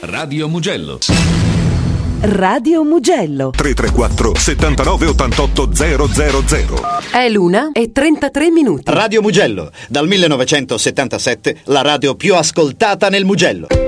Radio Mugello. Radio Mugello 334 79 88 000. È l'1:33. Radio Mugello, dal 1977 la radio più ascoltata nel Mugello.